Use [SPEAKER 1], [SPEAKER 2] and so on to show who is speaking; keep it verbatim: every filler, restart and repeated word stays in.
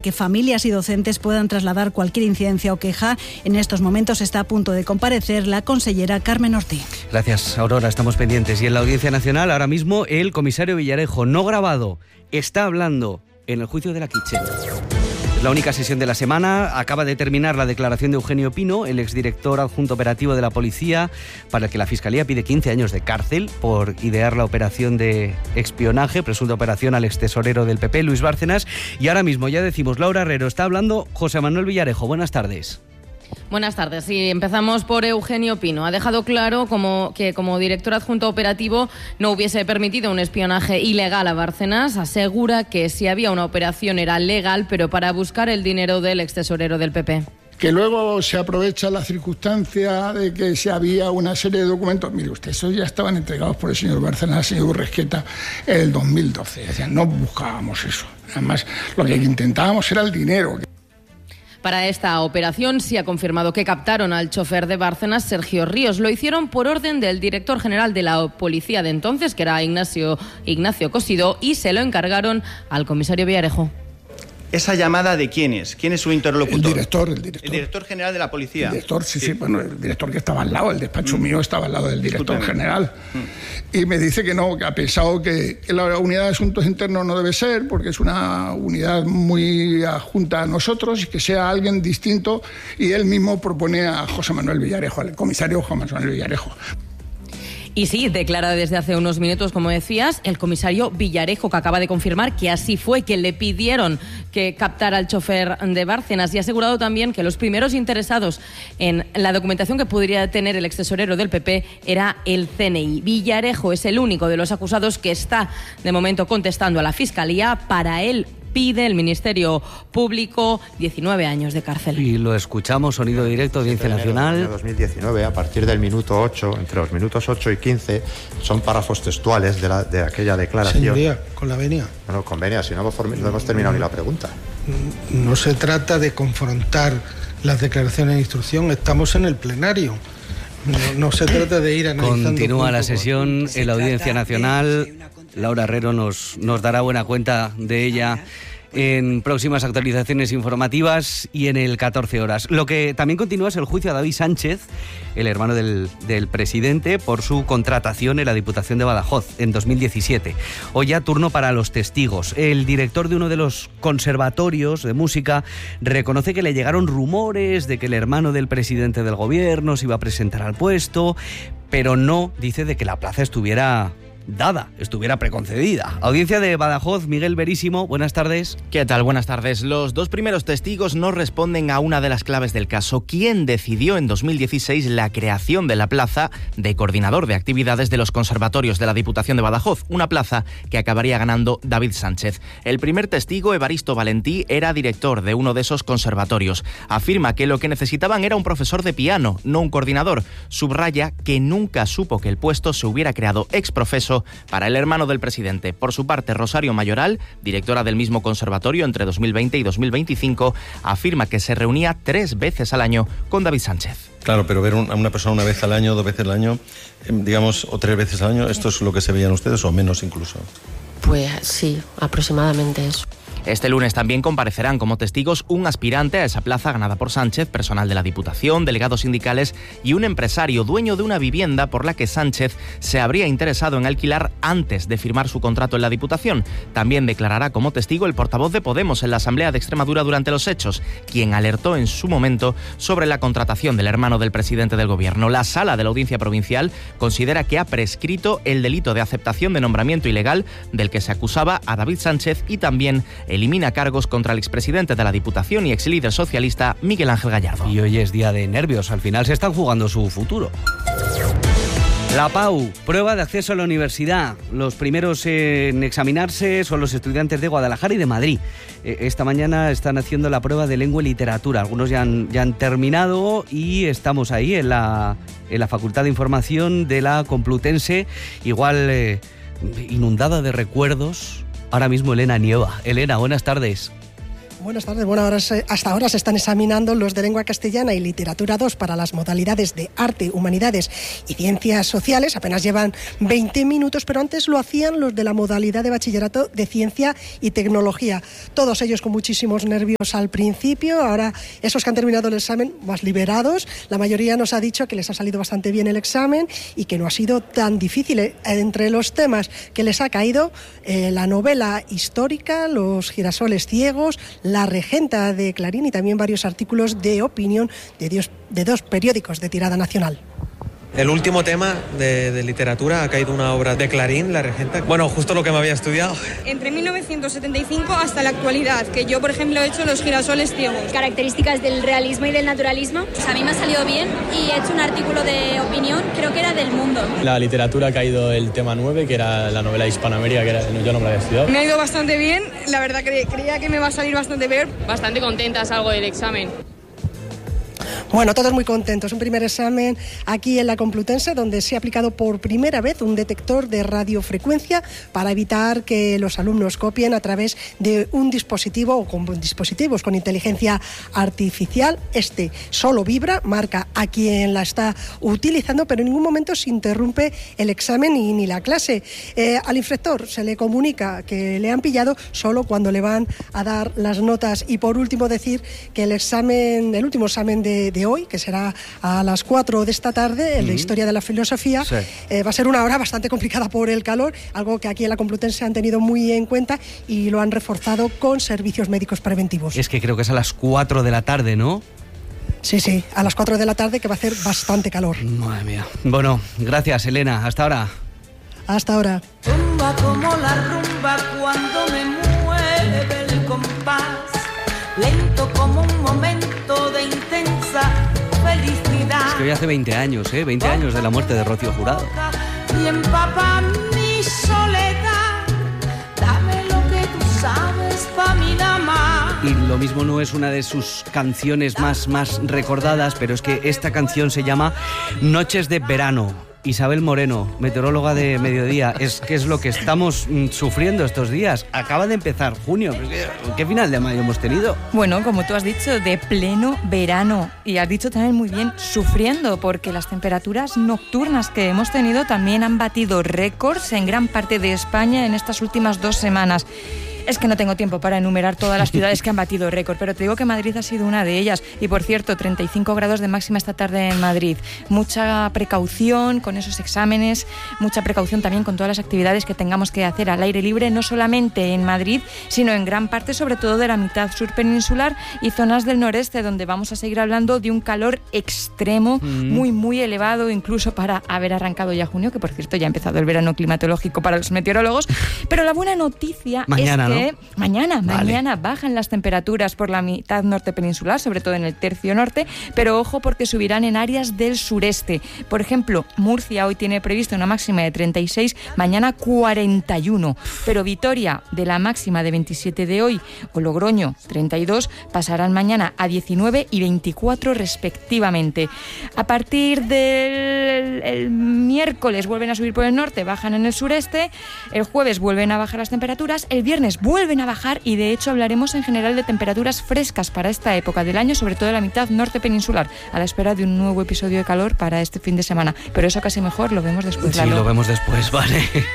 [SPEAKER 1] que familias y docentes puedan trasladar cualquier incidencia o queja. En estos momentos está a punto de comparecer la consellera Carmen Ortiz.
[SPEAKER 2] Gracias, Aurora, estamos pendientes. Y en la Audiencia Nacional, ahora mismo, el comisario Villarejo, no grabado, está hablando en el juicio de la Kitchen. Es la única sesión de la semana. Acaba de terminar la declaración de Eugenio Pino, el exdirector adjunto operativo de la policía, para el que la Fiscalía pide quince años de cárcel por idear la operación de espionaje, presunta operación al extesorero del P P, Luis Bárcenas. Y ahora mismo, ya decimos, Laura Herrero, está hablando José Manuel Villarejo. Buenas tardes.
[SPEAKER 3] Buenas tardes. Sí, empezamos por Eugenio Pino. Ha dejado claro como que como director adjunto operativo no hubiese permitido un espionaje ilegal a Bárcenas. Asegura que si había una operación era legal, pero para buscar el dinero del extesorero del P P.
[SPEAKER 4] Que luego se aprovecha la circunstancia de que si había una serie de documentos. Mire usted, esos ya estaban entregados por el señor Bárcenas al señor Urresqueta en el dos mil doce. O sea, no buscábamos eso. Además, lo que intentábamos era el dinero.
[SPEAKER 3] Para esta operación sí ha confirmado que captaron al chofer de Bárcenas, Sergio Ríos. Lo hicieron por orden del director general de la policía de entonces, que era Ignacio, Ignacio Cosido, y se lo encargaron al comisario Villarejo.
[SPEAKER 5] ¿Esa llamada de quién es? ¿Quién es su interlocutor?
[SPEAKER 4] El director, el director.
[SPEAKER 5] El director general de la policía.
[SPEAKER 4] El director, sí, sí, sí, bueno, el director que estaba al lado, el despacho mm. mío estaba al lado del director Disculpen. general. Mm. Y me dice que no, que ha pensado que, que la unidad de asuntos internos no debe ser, porque es una unidad muy adjunta a nosotros, y que sea alguien distinto, y él mismo propone a José Manuel Villarejo, al comisario José Manuel Villarejo.
[SPEAKER 3] Y sí, declara desde hace unos minutos, como decías, el comisario Villarejo, que acaba de confirmar que así fue, que le pidieron que captara al chofer de Bárcenas, y ha asegurado también que los primeros interesados en la documentación que podría tener el extesorero del P P era el C N I. Villarejo es el único de los acusados que está, de momento, contestando a la Fiscalía. Para él, pide el Ministerio Público diecinueve años de cárcel.
[SPEAKER 2] Y lo escuchamos, sonido directo, Audiencia Nacional.
[SPEAKER 6] En el año dos mil diecinueve, a partir del minuto ocho, entre los minutos ocho y quince, son párrafos textuales de, la, de aquella declaración.
[SPEAKER 7] Señoría, con la venia.
[SPEAKER 6] Bueno, con venia, si no hemos, no hemos terminado ni la pregunta.
[SPEAKER 7] No se trata de confrontar las declaraciones de instrucción, estamos en el plenario. No, no se trata de ir analizando.
[SPEAKER 2] Continúa la sesión en la Audiencia Nacional. Laura Herrero nos, nos dará buena cuenta de ella en próximas actualizaciones informativas y en el catorce horas. Lo que también continúa es el juicio a David Sánchez, el hermano del, del presidente, por su contratación en la Diputación de Badajoz en dos mil diecisiete. Hoy ya turno para los testigos. El director de uno de los conservatorios de música reconoce que le llegaron rumores de que el hermano del presidente del gobierno se iba a presentar al puesto, pero no dice de que la plaza estuviera dada, estuviera preconcedida. Audiencia de Badajoz, Miguel Verísimo, buenas tardes.
[SPEAKER 8] ¿Qué tal? Buenas tardes. Los dos primeros testigos no responden a una de las claves del caso. ¿Quién decidió en dos mil dieciséis la creación de la plaza de coordinador de actividades de los conservatorios de la Diputación de Badajoz? Una plaza que acabaría ganando David Sánchez. El primer testigo, Evaristo Valentí, era director de uno de esos conservatorios. Afirma que lo que necesitaban era un profesor de piano, no un coordinador. Subraya que nunca supo que el puesto se hubiera creado ex profeso para el hermano del presidente. Por su parte, Rosario Mayoral, directora del mismo conservatorio entre dos mil veinte y dos mil veinticinco, afirma que se reunía tres veces al año con David Sánchez.
[SPEAKER 9] Claro, pero ver a una persona una vez al año, dos veces al año, digamos, o tres veces al año, ¿esto es lo que se veían ustedes o menos incluso?
[SPEAKER 10] Pues sí, aproximadamente eso.
[SPEAKER 8] Este lunes también comparecerán como testigos un aspirante a esa plaza ganada por Sánchez, personal de la Diputación, delegados sindicales y un empresario dueño de una vivienda por la que Sánchez se habría interesado en alquilar antes de firmar su contrato en la Diputación. También declarará como testigo el portavoz de Podemos en la Asamblea de Extremadura durante los hechos, quien alertó en su momento sobre la contratación del hermano del presidente del Gobierno. La Sala de la Audiencia Provincial considera que ha prescrito el delito de aceptación de nombramiento ilegal del que se acusaba a David Sánchez y también elimina cargos contra el expresidente de la Diputación y exlíder socialista Miguel Ángel Gallardo.
[SPEAKER 2] Y hoy es día de nervios, al final se están jugando su futuro. La PAU, prueba de acceso a la universidad. Los primeros en examinarse son los estudiantes de Guadalajara y de Madrid. Esta mañana están haciendo la prueba de lengua y literatura. Algunos ya han, ya han terminado y estamos ahí en la, en la Facultad de Información de la Complutense, igual eh, inundada de recuerdos. Ahora mismo Elena Nieva. Elena, buenas tardes.
[SPEAKER 11] Buenas tardes. Bueno, ahora se, hasta ahora se están examinando los de lengua castellana y literatura dos para las modalidades de arte, humanidades y ciencias sociales. Apenas llevan veinte minutos, pero antes lo hacían los de la modalidad de bachillerato de ciencia y tecnología. Todos ellos con muchísimos nervios al principio. Ahora esos que han terminado el examen más liberados. La mayoría nos ha dicho que les ha salido bastante bien el examen y que no ha sido tan difícil. Entre los temas que les ha caído, eh, la novela histórica, los girasoles ciegos, La regenta de Clarín y también varios artículos de opinión de, Dios, de dos periódicos de tirada nacional.
[SPEAKER 12] El último tema de, de literatura ha caído una obra de Clarín, La regenta. Bueno, justo lo que me había estudiado.
[SPEAKER 13] Entre mil novecientos setenta y cinco hasta la actualidad, que yo, por ejemplo, he hecho Los girasoles ciegos.
[SPEAKER 14] Características del realismo y del naturalismo. A mí me ha salido bien y he hecho un artículo de opinión, creo que era del Mundo.
[SPEAKER 15] La literatura ha caído el tema nueve, que era la novela Hispanoamérica, que era, yo no me la había estudiado.
[SPEAKER 13] Me ha ido bastante bien, la verdad que creía que me va a salir bastante bien.
[SPEAKER 16] Bastante contenta salgo del examen.
[SPEAKER 11] Bueno, todos muy contentos. Un primer examen aquí en la Complutense, donde se ha aplicado por primera vez un detector de radiofrecuencia para evitar que los alumnos copien a través de un dispositivo o con dispositivos con inteligencia artificial. Este solo vibra, marca a quien la está utilizando, pero en ningún momento se interrumpe el examen ni, ni la clase. Eh, al inspector se le comunica que le han pillado solo cuando le van a dar las notas. Y por último decir que el examen, el último examen de, de hoy, que será a las cuatro de esta tarde, el mm. de Historia de la Filosofía, sí. eh, va a ser una hora bastante complicada por el calor, algo que aquí en la Complutense han tenido muy en cuenta y lo han reforzado con servicios médicos preventivos.
[SPEAKER 2] Es que creo que es a las cuatro de la tarde, ¿no?
[SPEAKER 11] Sí, sí, a las cuatro de la tarde, que va a hacer bastante calor.
[SPEAKER 2] Madre mía. Bueno, gracias, Elena. Hasta ahora.
[SPEAKER 11] Hasta ahora.
[SPEAKER 17] Rumba como la rumba cuando me mueve el compás, lento como un momento de intensa felicidad.
[SPEAKER 2] Es que hoy hace veinte años, ¿eh? veinte años de la muerte de Rocío Jurado.
[SPEAKER 17] Y empapa mi soledad, dame lo que tú sabes pa' mi dama.
[SPEAKER 2] Y lo mismo no es una de sus canciones más, más recordadas, pero es que esta canción se llama Noches de Verano. Isabel Moreno, meteoróloga de Mediodía, es que es lo que estamos mm, sufriendo estos días. Acaba de empezar junio. ¿Qué final de mayo hemos tenido?
[SPEAKER 18] Bueno, como tú has dicho, de pleno verano. Y has dicho también muy bien, sufriendo, porque las temperaturas nocturnas que hemos tenido también han batido récords en gran parte de España en estas últimas dos semanas. Es que no tengo tiempo para enumerar todas las ciudades que han batido récord, pero te digo que Madrid ha sido una de ellas. Y por cierto, treinta y cinco grados de máxima esta tarde en Madrid. Mucha precaución con esos exámenes, mucha precaución también con todas las actividades que tengamos que hacer al aire libre, no solamente en Madrid, sino en gran parte, sobre todo de la mitad sur peninsular y zonas del noreste, donde vamos a seguir hablando de un calor extremo, mm. muy, muy elevado, incluso para haber arrancado ya junio, que por cierto ya ha empezado el verano climatológico para los meteorólogos. Pero la buena noticia
[SPEAKER 2] Mañana,
[SPEAKER 18] es que
[SPEAKER 2] ¿no?
[SPEAKER 18] Mañana,
[SPEAKER 2] vale.
[SPEAKER 18] mañana bajan las temperaturas por la mitad norte peninsular, sobre todo en el tercio norte, pero ojo porque subirán en áreas del sureste. Por ejemplo, Murcia hoy tiene previsto una máxima de treinta y seis, mañana cuarenta y uno, pero Vitoria, de la máxima de veintisiete de hoy, o Logroño, treinta y dos, pasarán mañana a diecinueve y veinticuatro respectivamente. A partir del el miércoles vuelven a subir por el norte, bajan en el sureste, el jueves vuelven a bajar las temperaturas, el viernes vuelven a bajar y de hecho hablaremos en general de temperaturas frescas para esta época del año, sobre todo en la mitad norte peninsular, a la espera de un nuevo episodio de calor para este fin de semana. Pero eso casi mejor lo vemos después.
[SPEAKER 2] Sí,
[SPEAKER 18] Lalo.
[SPEAKER 2] lo vemos después, vale.